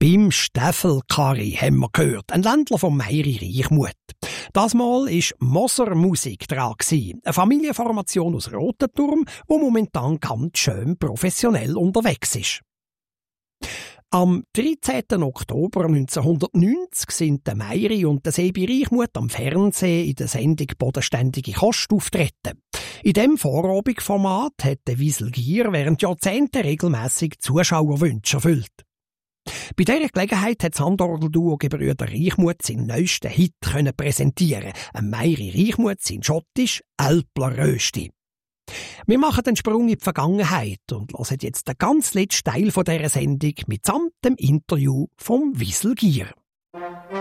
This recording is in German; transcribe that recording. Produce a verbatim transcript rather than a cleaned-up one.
Beim Steffelkarri haben wir gehört, ein Ländler vom Meiri Reichmuth. Das Mal war Moser Musik dran gewesen, eine Familienformation aus Rotenturm, die momentan ganz schön professionell unterwegs ist. Am dreizehnten Oktober neunzehnhundertneunzig sind der Meiri und der Sebi Reichmuth am Fernsehen in der Sendung «Bodenständige Kost» auftreten. In diesem Vorabendformat hat der Wiesel Gier während Jahrzehnten regelmässig Zuschauerwünsche erfüllt. Bei dieser Gelegenheit hat das Handorgelduo Gebrüder Reichmuth seinen neuesten Hit können präsentieren, ein Meiri Reichmuth sein schottisch «Älpler Rösti». Wir machen den Sprung in die Vergangenheit und hören jetzt den ganz letzten Teil dieser Sendung mitsamt dem Interview vom Wiesel Gier.